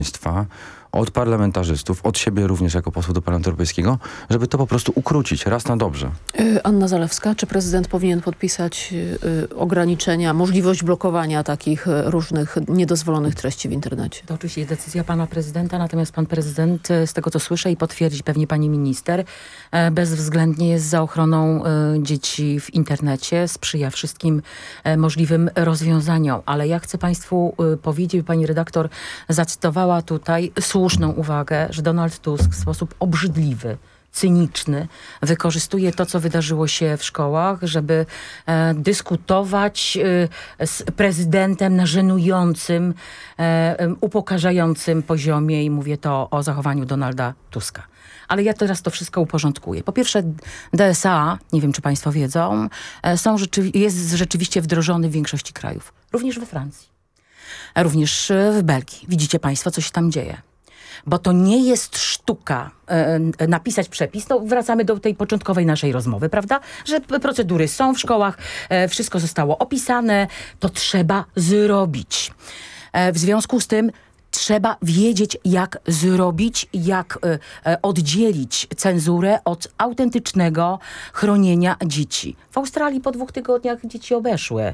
od parlamentarzystów, od siebie również jako posłów do Parlamentu Europejskiego, żeby to po prostu ukrócić raz na dobrze. Anna Zalewska, czy prezydent powinien podpisać ograniczenia, możliwość blokowania takich różnych niedozwolonych treści w internecie? To oczywiście decyzja pana prezydenta, natomiast pan prezydent, z tego co słyszę i potwierdzi pewnie pani minister, bezwzględnie jest za ochroną dzieci w internecie, sprzyja wszystkim możliwym rozwiązaniom. Ale ja chcę państwu powiedzieć, pani redaktor zacytowała tutaj słuszną uwagę, że Donald Tusk w sposób obrzydliwy, cyniczny wykorzystuje to, co wydarzyło się w szkołach, żeby dyskutować z prezydentem na żenującym, upokarzającym poziomie i mówię to o zachowaniu Donalda Tuska. Ale ja teraz to wszystko uporządkuję. Po pierwsze, DSA, nie wiem czy państwo wiedzą, jest rzeczywiście wdrożony w większości krajów. Również we Francji. Również w Belgii. Widzicie państwo, co się tam dzieje. Bo to nie jest sztuka napisać przepis. No, wracamy do tej początkowej naszej rozmowy, prawda? Że procedury są w szkołach, wszystko zostało opisane. To trzeba zrobić. W związku z tym trzeba wiedzieć, jak zrobić, jak oddzielić cenzurę od autentycznego chronienia dzieci. W Australii po 2 tygodniach dzieci obeszły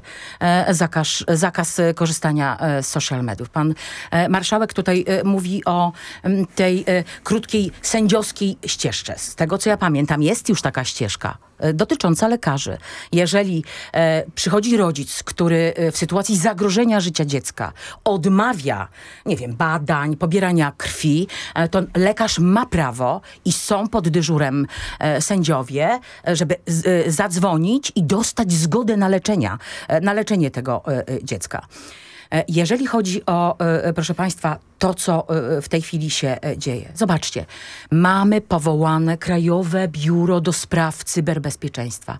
zakaz korzystania z social mediów. Pan marszałek tutaj mówi o tej krótkiej sędziowskiej ścieżce. Z tego, co ja pamiętam, jest już taka ścieżka dotycząca lekarzy. Jeżeli przychodzi rodzic, który w sytuacji zagrożenia życia dziecka odmawia, nie wiem, badań, pobierania krwi, to lekarz ma prawo i są pod dyżurem sędziowie, żeby zadzwonić i dostać zgodę na leczenie tego dziecka. Jeżeli chodzi o, proszę państwa, to, co w tej chwili się dzieje. Zobaczcie, mamy powołane Krajowe Biuro do Spraw Cyberbezpieczeństwa.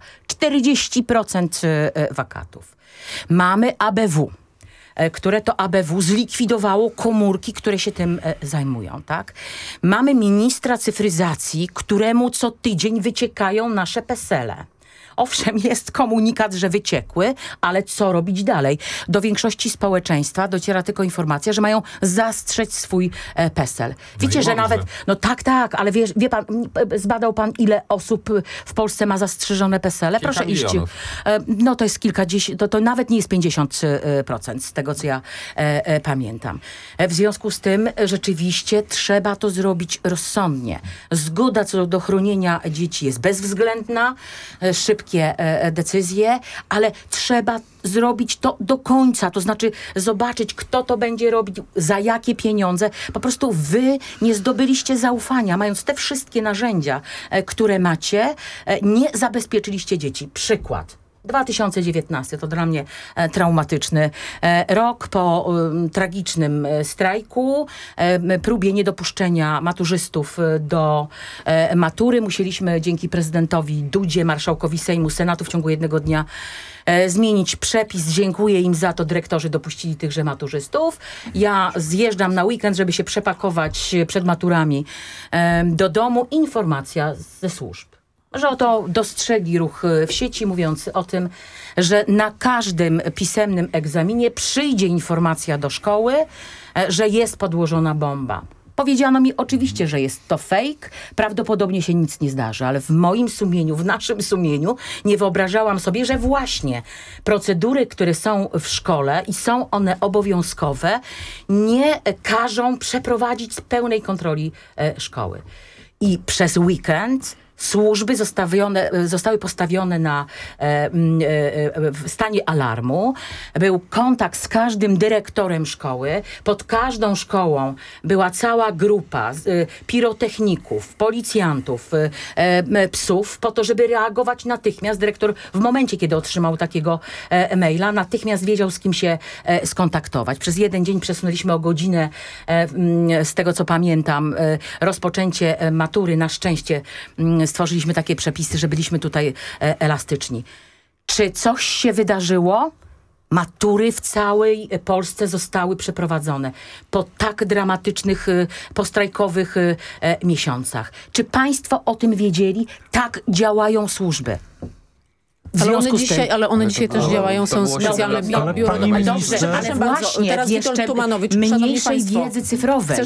40% wakatów. Mamy ABW, które to ABW zlikwidowało komórki, które się tym zajmują, tak? Mamy ministra cyfryzacji, któremu co tydzień wyciekają nasze PESEL-e. Owszem, jest komunikat, że wyciekły, ale co robić dalej? Do większości społeczeństwa dociera tylko informacja, że mają zastrzec swój PESEL. Wiecie, że nawet... No tak, ale wie pan, zbadał pan, ile osób w Polsce ma zastrzeżone PESEL-e? Proszę iść. No to jest kilkadziesiąt, to nawet nie jest 50% z tego, co ja pamiętam. W związku z tym rzeczywiście trzeba to zrobić rozsądnie. Zgoda co do chronienia dzieci jest bezwzględna, szybkie decyzje, ale trzeba zrobić to do końca, to znaczy zobaczyć, kto to będzie robić, za jakie pieniądze. Po prostu wy nie zdobyliście zaufania, mając te wszystkie narzędzia, które macie, nie zabezpieczyliście dzieci. Przykład. 2019 to dla mnie traumatyczny rok po tragicznym strajku, próbie niedopuszczenia maturzystów do matury. Musieliśmy dzięki prezydentowi Dudzie, marszałkowi Sejmu, Senatu w ciągu 1 dnia zmienić przepis. Dziękuję im za to. Dyrektorzy dopuścili tychże maturzystów. Ja zjeżdżam na weekend, żeby się przepakować przed maturami do domu. Informacja ze służb, że oto dostrzegli ruch w sieci, mówiąc o tym, że na każdym pisemnym egzaminie przyjdzie informacja do szkoły, że jest podłożona bomba. Powiedziano mi oczywiście, że jest to fake, prawdopodobnie się nic nie zdarzy, ale w moim sumieniu, w naszym sumieniu nie wyobrażałam sobie, że właśnie procedury, które są w szkole i są one obowiązkowe, nie każą przeprowadzić pełnej kontroli szkoły. I przez weekend służby zostały postawione w stanie alarmu. Był kontakt z każdym dyrektorem szkoły. Pod każdą szkołą była cała grupa pirotechników, policjantów, psów, po to, żeby reagować natychmiast. Dyrektor w momencie, kiedy otrzymał takiego maila, natychmiast wiedział, z kim się skontaktować. Przez 1 dzień przesunęliśmy o godzinę, z tego co pamiętam, rozpoczęcie matury. Na szczęście stworzyliśmy takie przepisy, że byliśmy tutaj elastyczni. Czy coś się wydarzyło? Matury w całej Polsce zostały przeprowadzone po tak dramatycznych, postrajkowych miesiącach. Czy państwo o tym wiedzieli? Tak działają służby. W Ale one związku z tym, dzisiaj, też działają, to są było specjalne świetne. biuro. Ale pani Dobrze, minister- przepraszam ale bardzo. właśnie Teraz Witold jeszcze Tumanowicz, szanowni mniejszej państwo, wiedzy cyfrowej.